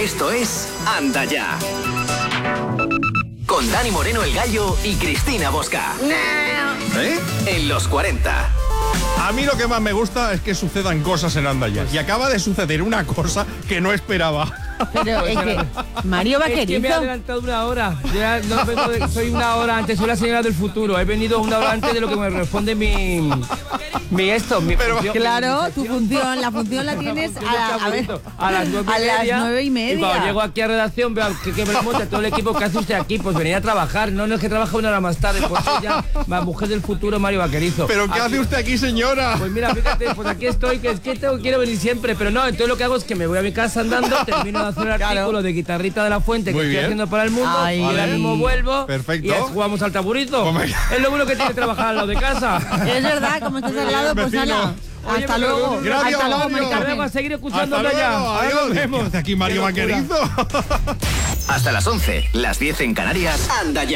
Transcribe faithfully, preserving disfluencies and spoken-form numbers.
Esto es Anda Ya. Con Dani Moreno el Gallo y Cristina Bosca. ¿Eh? En los cuarenta. A mí lo que más me gusta es que sucedan cosas en Anda Ya. Y acaba de suceder una cosa que no esperaba. Pero es que Mario Vaquerizo. Es que me he adelantado una hora. Ya no vengo de, soy una hora antes, soy la señora del futuro. He venido una hora antes de lo que me responde mi mi esto, mi Pero, función. Claro, tu función, la función la tienes a, la, a, ver, a las nueve y a las media. nueve y media. Y cuando llego aquí a redacción veo que, que me monta todo el equipo que hace usted aquí, pues venía a trabajar. No, no es que trabaja una hora más tarde, pues soy ya la mujer del futuro, Mario Vaquerizo. ¿Pero qué Aquí- hace usted aquí, señora? Pues mira, fíjate, pues aquí estoy, que es que tengo, quiero venir siempre, pero no, entonces lo que hago es que me voy a mi casa andando, termino de hacer el artículo de Guitarrita de la Fuente que Muy estoy bien. haciendo para el mundo, Ay. y ahora mismo vuelvo. Perfecto. Y ahí jugamos al taburito. Hombre. Es lo bueno que tiene trabajar al lado de casa. Es verdad, como estás al lado, pues Vecino. ala. Oye, Hasta pero- luego. Gracias, Hasta luego, Mario. Mari Carmen. Venga, a seguir Hasta escuchándome luego, ya. Ahora adiós. nos vemos. ¿Qué hace aquí Mario Qué locura. Vaquerizo? Hasta las once, las diez en Canarias. Anda Ya.